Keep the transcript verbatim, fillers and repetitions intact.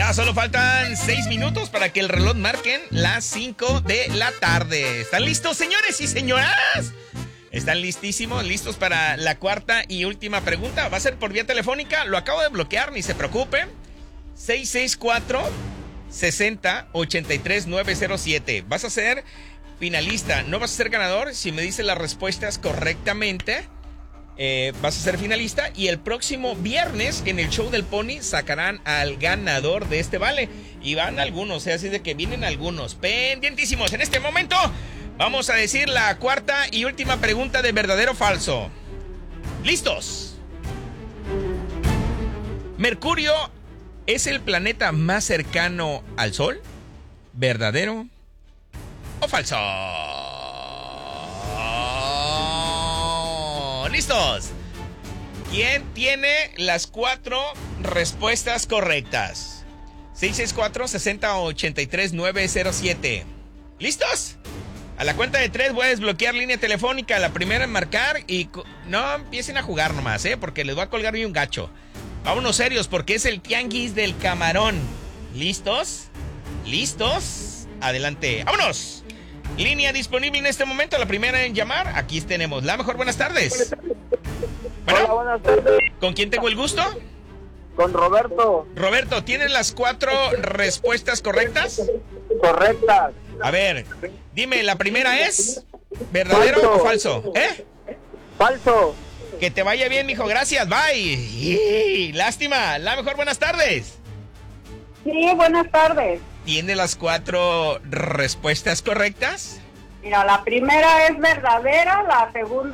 Ya solo faltan seis minutos para que el reloj marquen las cinco de la tarde. ¿Están listos, señores y señoras? ¿Están listísimos? ¿Listos para la cuarta y última pregunta? Va a ser por vía telefónica. Lo acabo de bloquear, ni se preocupe. seis seis cuatro, seis cero, ocho tres nueve cero siete. Vas a ser finalista. No vas a ser ganador si me dices las respuestas correctamente. Eh, vas a ser finalista y el próximo viernes en el show del Pony sacarán al ganador de este vale. Y van algunos, ¿eh? Así de que vienen algunos pendientísimos. En este momento vamos a decir la cuarta y última pregunta de verdadero o falso. ¿Listos? ¿Mercurio es el planeta más cercano al Sol? ¿Verdadero o falso? ¿Listos? ¿Quién tiene las cuatro respuestas correctas? seis seis cuatro, seis cero, ocho tres nueve cero siete. ¿Listos? A la cuenta de tres voy a desbloquear línea telefónica. La primera en marcar y... No empiecen a jugar nomás, ¿eh? Porque les voy a colgar bien un gacho. Vámonos serios porque es el tianguis del camarón. ¿Listos? ¿Listos? Adelante. ¡Vámonos! Línea disponible en este momento, la primera en llamar. Aquí tenemos la mejor. Buenas tardes. Bueno, hola, buenas tardes. ¿Con quién tengo el gusto? Con Roberto. Roberto, ¿tienes las cuatro respuestas correctas? Correctas. A ver, dime, ¿la primera es verdadero falso. o falso? ¿Eh? Falso. Que te vaya bien, mijo. Gracias, bye. Y, lástima. La mejor, buenas tardes. Sí, buenas tardes. ¿Tiene las cuatro respuestas correctas? Mira, la primera es verdadera, la segunda